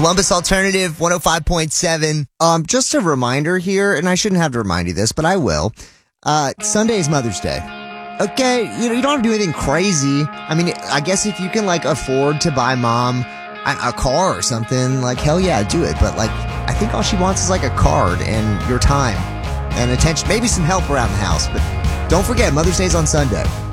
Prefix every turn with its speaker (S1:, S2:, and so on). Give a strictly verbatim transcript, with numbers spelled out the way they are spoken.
S1: Columbus Alternative one oh five point seven. Um, just a reminder here, and I shouldn't have to remind you this, but I will. Uh, Sunday is Mother's Day. Okay, you know, you don't have to do anything crazy. I mean, I guess if you can, like, afford to buy mom a, a car or something, like, hell yeah, do it. But, like, I think all she wants is, like, a card and your time and attention. Maybe some help around the house. But don't forget, Mother's Day's on Sunday.